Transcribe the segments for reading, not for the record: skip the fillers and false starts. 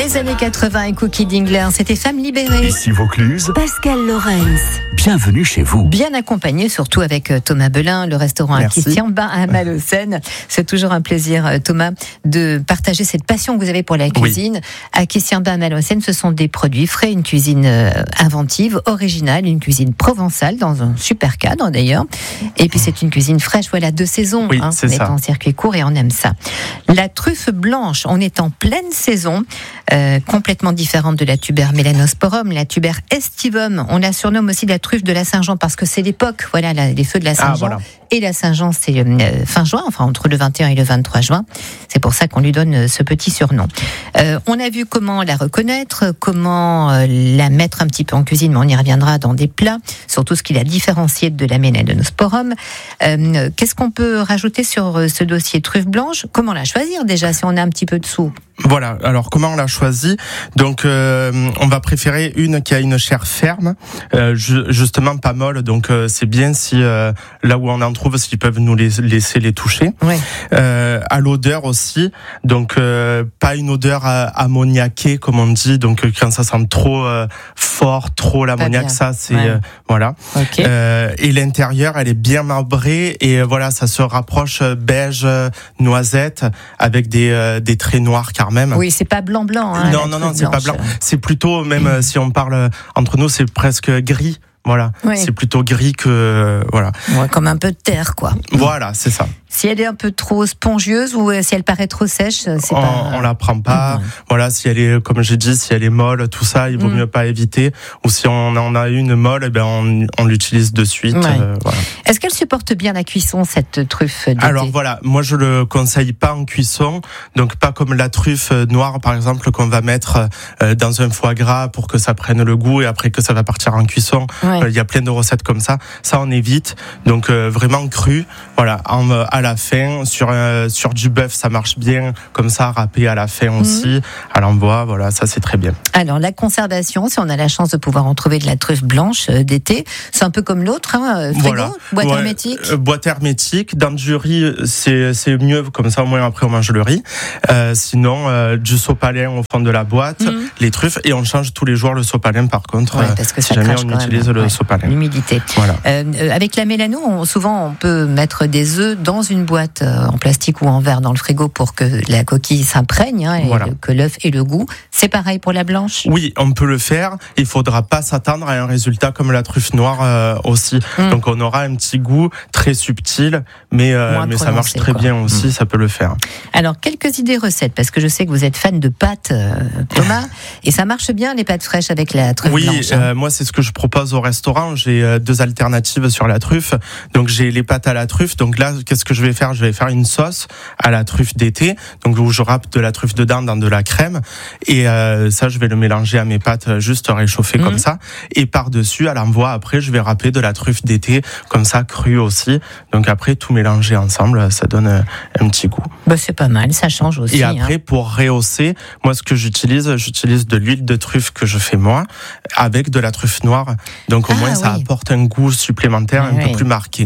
Les années 80 et Cookie Dingler, c'était Femme libérée. Ici Vaucluse, Pascal Lorenz. Bienvenue chez vous. Bien accompagné, surtout avec Thomas Belin, le restaurant à Christian Bain à Malaucène. C'est toujours un plaisir, Thomas, de partager cette passion que vous avez pour la cuisine. Oui. À Christian Bain à Malaucène, ce sont des produits frais, une cuisine inventive, originale, une cuisine provençale, dans un super cadre d'ailleurs. Et puis c'est une cuisine fraîche, voilà, de saison. Oui, c'est ça. On est en circuit court et on aime ça. La truffe blanche, on est en pleine saison, complètement différente de la tuber melanosporum, la tuber estivum. On la surnomme aussi la truffe de la Saint-Jean parce que c'est l'époque, voilà, les feux de la Saint-Jean. Voilà. Et la Saint-Jean, c'est fin juin, enfin entre le 21 et le 23 juin. C'est pour ça qu'on lui donne ce petit surnom. On a vu comment la reconnaître, comment la mettre un petit peu en cuisine, mais on y reviendra dans des plats, surtout ce qui l'a différencié de la melanosporum. Qu'est-ce qu'on peut rajouter sur ce dossier truffe blanche? Comment la choisir déjà si on a un petit peu de sous? Voilà, alors comment on l'a choisi? Donc on va préférer une qui a une chair ferme, justement pas molle, donc c'est bien si là où on en trouve, s'ils peuvent nous laisser les toucher. Oui. À l'odeur aussi, donc pas une odeur ammoniaquée comme on dit, donc quand ça sent trop fort, trop l'ammoniaque, ça c'est voilà. Okay. Et l'intérieur, elle est bien marbrée et voilà, ça se rapproche beige noisette avec des traits noirs car même. Oui, c'est pas blanc. Hein, non, c'est pas blanc. C'est plutôt, même si on parle entre nous, c'est presque gris. Voilà, oui. C'est plutôt gris que voilà. Ouais, comme un peu de terre, quoi. Voilà, c'est ça. Si elle est un peu trop spongieuse ou si elle paraît trop sèche, c'est on la prend pas. Voilà, si elle est, comme j'ai dit, si elle est molle, tout ça, il vaut mieux pas éviter. Ou si on en a une molle, eh ben on l'utilise de suite. Voilà. Est-ce qu'elle supporte bien la cuisson, cette truffe d'été? Alors voilà, moi je le conseille pas en cuisson, donc pas comme la truffe noire par exemple qu'on va mettre dans un foie gras pour que ça prenne le goût et après que ça va partir en cuisson. Il y a plein de recettes comme ça. Ça on évite. Donc vraiment cru. Voilà, à la fin sur du bœuf ça marche bien comme ça, râpé à la fin aussi à l'envoi, voilà, ça c'est très bien. Alors la conservation, si on a la chance de pouvoir en trouver de la truffe blanche d'été, c'est un peu comme l'autre, frigo, voilà. Boîte hermétique. Boîte hermétique, dans du riz c'est mieux, comme ça au moins après on mange le riz. Sinon du sopalin au fond de la boîte, les truffes, et on change tous les jours le sopalin par contre, parce que si jamais on utilise le sopalin. L'humidité. Voilà. Avec la mélano, souvent on peut mettre des œufs dans une boîte en plastique ou en verre dans le frigo pour que la coquille s'imprègne et que l'œuf ait le goût. C'est pareil pour la blanche? Oui, on peut le faire. Il faudra pas s'attendre à un résultat comme la truffe noire aussi. Donc on aura un petit goût très subtil, mais ça marche très bien aussi, ça peut le faire. Alors quelques idées recettes, parce que je sais que vous êtes fan de pâtes, Thomas, et ça marche bien les pâtes fraîches avec la truffe blanche. Oui, moi c'est ce que je propose au restaurant. J'ai deux alternatives sur la truffe. Donc j'ai les pâtes à la truffe. Donc là, qu'est-ce que je vais faire? Je vais faire une sauce à la truffe d'été, donc où je râpe de la truffe dedans dans de la crème, et ça je vais le mélanger à mes pâtes juste réchauffées comme ça, et par-dessus à l'envoi après je vais râper de la truffe d'été comme ça crue aussi, donc après tout mélanger ensemble, ça donne un petit goût. C'est pas mal, ça change aussi. Et après pour rehausser, moi ce que j'utilise de l'huile de truffe que je fais moi avec de la truffe noire, donc au moins ça apporte un goût supplémentaire un peu plus marqué.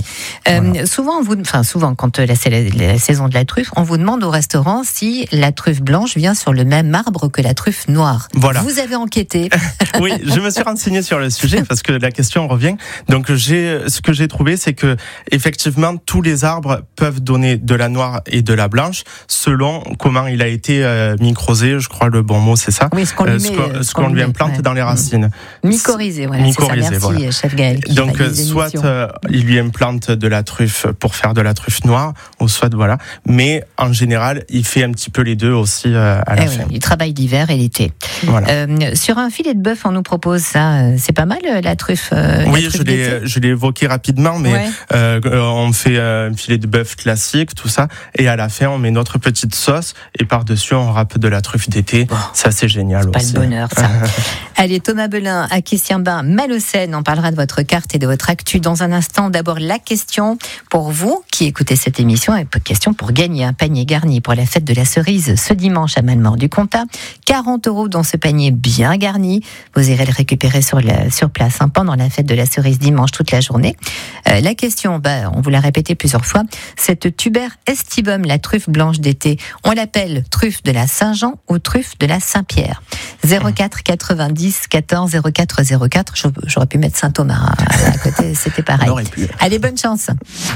Souvent quand c'est la saison de la truffe, on vous demande au restaurant si la truffe blanche vient sur le même arbre que la truffe noire. Voilà. Vous avez enquêté. Oui, je me suis renseigné sur le sujet parce que la question revient. Donc ce que j'ai trouvé, c'est que effectivement tous les arbres peuvent donner de la noire et de la blanche selon comment il a été mycorhizé, je crois le bon mot c'est ça. Oui, ce qu'on lui implante dans les racines. Mycorhizé, voilà. Mycorhizé, c'est ça. Merci, chef Gaël. Donc soit il lui implante de la truffe pour faire de la truffe noire, ou soit voilà. Mais en général, il fait un petit peu les deux aussi à la fin. Il travaille l'hiver et l'été. Voilà. Sur un filet de bœuf, on nous propose ça. C'est pas mal la truffe. Oui, je l'ai évoqué rapidement, mais on fait un filet de bœuf classique, tout ça, et à la fin, on met notre petite sauce, et par-dessus, on râpe de la truffe d'été. Ça, c'est génial aussi. C'est pas le bonheur, ça. Allez, Thomas Belin, à Christian Bain, Malaucène, on parlera de votre carte et de votre actu dans un instant. D'abord, la question pour vous qui écoutez d'écouter cette émission. Et question pour gagner un panier garni pour la fête de la cerise ce dimanche à Malemort-du-Comtat. 40 € dans ce panier bien garni. Vous irez le récupérer sur place pendant la fête de la cerise dimanche toute la journée. La question, on vous l'a répété plusieurs fois, cette tuber estivum, la truffe blanche d'été, on l'appelle truffe de la Saint-Jean ou truffe de la Saint-Pierre. 04 90 14 04 04. J'aurais pu mettre Saint-Thomas à côté, c'était pareil. Allez, bonne chance.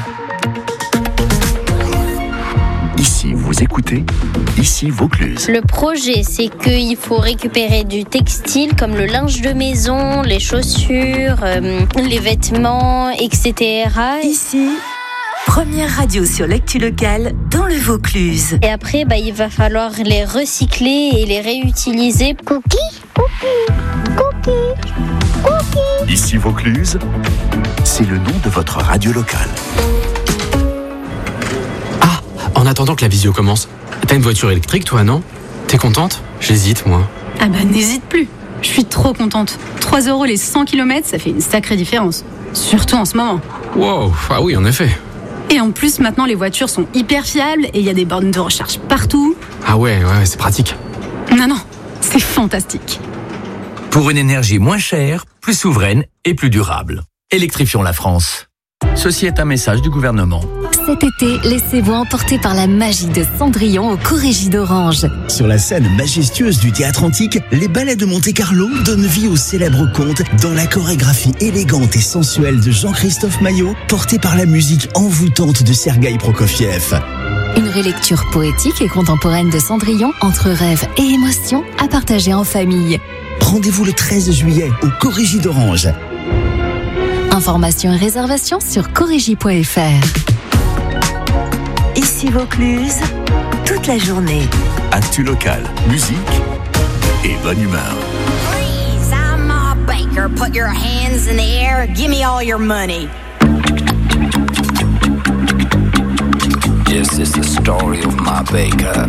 Ici, vous écoutez, ici Vaucluse. Le projet, c'est qu'il faut récupérer du textile comme le linge de maison, les chaussures, les vêtements, etc. Ici, première radio sur l'actu locale dans le Vaucluse. Et après, il va falloir les recycler et les réutiliser. Cookie. Ici Vaucluse, c'est le nom de votre radio locale. En attendant que la visio commence, t'as une voiture électrique toi, non? T'es contente? J'hésite, moi. Ah n'hésite plus. Je suis trop contente. 3 € les 100 km, ça fait une sacrée différence. Surtout en ce moment. Wow, ah oui, en effet. Et en plus, maintenant, les voitures sont hyper fiables et il y a des bornes de recharge partout. Ah ouais, c'est pratique. Non, c'est fantastique. Pour une énergie moins chère, plus souveraine et plus durable. Électrifions la France. Ceci est un message du gouvernement. Cet été, laissez-vous emporter par la magie de Cendrillon au Corégie d'Orange. Sur la scène majestueuse du théâtre antique, les ballets de Monte-Carlo donnent vie au célèbre conte dans la chorégraphie élégante et sensuelle de Jean-Christophe Maillot, portée par la musique envoûtante de Sergueï Prokofiev. Une relecture poétique et contemporaine de Cendrillon, entre rêve et émotion, à partager en famille. Rendez-vous le 13 juillet au Corégie d'Orange. Informations et réservations sur corégie.fr. Ici Vaucluse, toute la journée. Actu locale, musique et bonne humeur. Please, I'm Ma Baker. Put your hands in the air. Give me all your money. This is the story of Ma Baker.